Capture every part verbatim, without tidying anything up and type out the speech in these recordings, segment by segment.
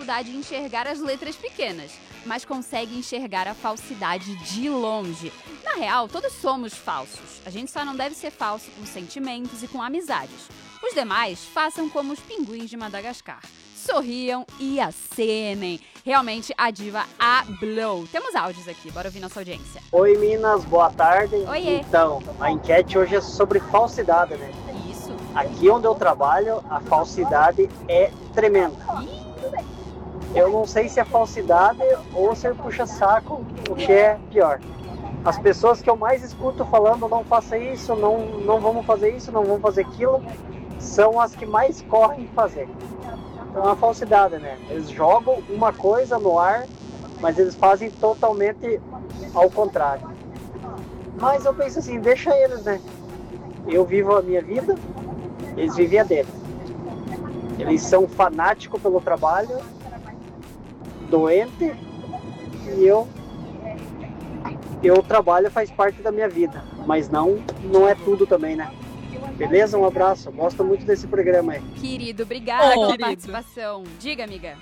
dificuldade em enxergar as letras pequenas, mas consegue enxergar a falsidade de longe. Na real, todos somos falsos. A gente só não deve ser falso com sentimentos e com amizades. Os demais façam como os pinguins de Madagascar. Sorriam e acenem. Realmente, a diva hablou. Temos áudios aqui, bora ouvir nossa audiência. Oi, Minas, boa tarde. Oiê. Então, a enquete hoje é sobre falsidade, né? Isso. Aqui onde eu trabalho, a falsidade é tremenda. Eu não sei se é falsidade ou ser puxa-saco, o que é pior. As pessoas que eu mais escuto falando não faça isso, não, não vamos fazer isso, não vamos fazer aquilo, são as que mais correm fazer. Então é uma falsidade, né? Eles jogam uma coisa no ar, mas eles fazem totalmente ao contrário. Mas eu penso assim, deixa eles, né? Eu vivo a minha vida, eles vivem a deles. Eles são fanáticos pelo trabalho, doente, e eu eu trabalho faz parte da minha vida, mas não não é tudo também, né? Beleza? Um abraço. Gosto muito desse programa aí. Querido, obrigada Oh, pela querido. participação. Diga, amiga.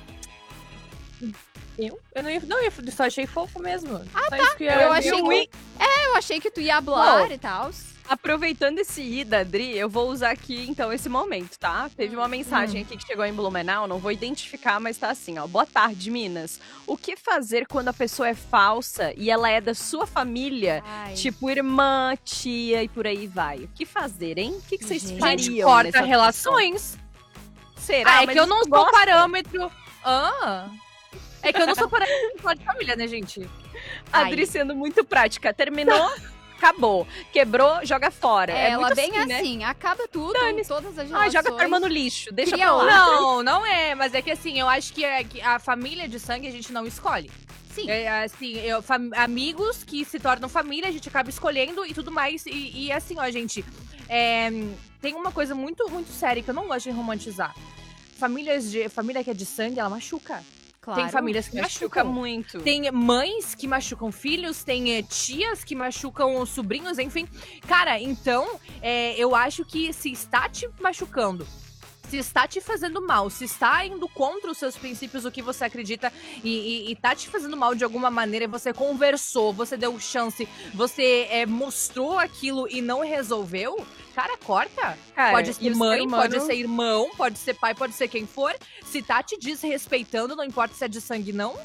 Eu? Eu não ia, não ia, só achei fofo mesmo. Ah, só tá. Isso que Eu achei eu, que- Eu achei que tu ia hablar e tal. Aproveitando esse i da Adri, eu vou usar aqui, então, esse momento, tá? Teve uma mensagem aqui que chegou em Blumenau, não vou identificar, mas tá assim, ó. Boa tarde, Minas. O que fazer quando a pessoa é falsa e ela é da sua família? Ai. Tipo, irmã, tia e por aí vai. O que fazer, hein? O que, que vocês Gente, fariam gente, corta nessa relações. Será? Ah, é Mas que eu não eles sou gostam. parâmetro. Ah. É que eu não sou parâmetro de família, né, gente? Ai. Adri sendo muito prática. Terminou, acabou. Quebrou, joga fora. É Ela muito vem assim, né? assim, acaba tudo, Dane-se. todas as Ah, relações. joga tua irmã no lixo. Deixa Cria pra lá. outra. Não, não é. Mas é que assim, eu acho que, é, que a família de sangue a gente não escolhe. Sim. É, assim, eu, fam- amigos que se tornam família, a gente acaba escolhendo e tudo mais. E, e assim, ó, gente, é, tem uma coisa muito, muito séria que eu não gosto de romantizar. Famílias de, família que é de sangue, ela machuca. Claro. Tem famílias que Machuca machucam. muito. Tem mães que machucam filhos, tem eh, tias que machucam os sobrinhos, enfim. Cara, então, é, eu acho que se está te machucando, se está te fazendo mal, se está indo contra os seus princípios, o que você acredita e, e, e tá te fazendo mal de alguma maneira, você conversou, você deu chance, você é, mostrou aquilo e não resolveu, cara, corta. Cara, Pode e ser o mãe, ser humano- pode ser irmão, pode ser pai, pode ser quem for. Se tá te desrespeitando, não importa se é de sangue, não.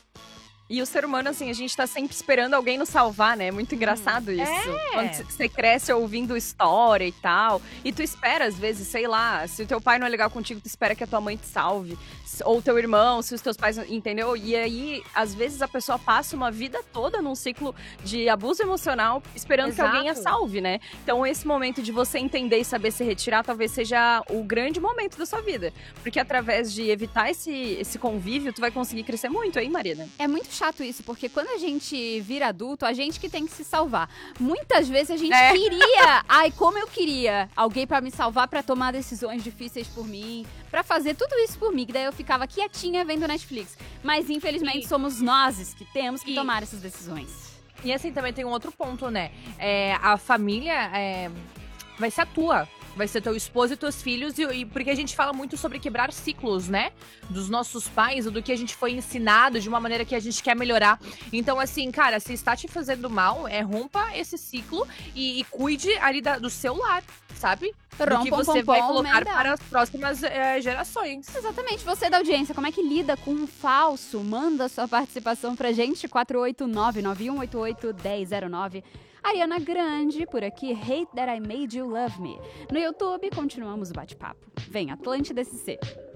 E o ser humano, assim, a gente tá sempre esperando alguém nos salvar, né? É muito engraçado isso. É. Quando c- você cresce ouvindo história e tal. E tu espera, às vezes, sei lá, se o teu pai não é legal contigo, tu espera que a tua mãe te salve. S- Ou teu irmão, se os teus pais, entendeu? E aí, às vezes, a pessoa passa uma vida toda num ciclo de abuso emocional, esperando que alguém a Exato. salve, né? Então, esse momento de você entender e saber se retirar, talvez seja o grande momento da sua vida. Porque através de evitar esse, esse convívio, tu vai conseguir crescer muito, hein, Marina? É muito chato isso, porque quando a gente vira adulto, a gente que tem que se salvar. Muitas vezes a gente É. queria, ai, como eu queria, alguém pra me salvar, pra tomar decisões difíceis por mim, pra fazer tudo isso por mim, que daí eu ficava quietinha vendo Netflix. Mas infelizmente E- somos nós que temos que e- tomar essas decisões. E assim também tem um outro ponto, né? É, a família é, vai ser a tua. Vai ser teu esposo e teus filhos, e, e porque a gente fala muito sobre quebrar ciclos, né? Dos nossos pais, ou do que a gente foi ensinado de uma maneira que a gente quer melhorar. Então, assim, cara, se está te fazendo mal, é rompa esse ciclo e, e cuide ali da- do seu lar, sabe? Do que Rompam, você pom, vai pom, colocar manda. para as próximas eh, gerações. Exatamente, você da audiência, como é que lida com um falso? Manda sua participação pra gente, quatro oito nove, nove um oito oito, um zero zero nove. Ariana Grande, por aqui, Hate That I Made You Love Me. No YouTube, continuamos o bate-papo. Vem, Atlântida S C.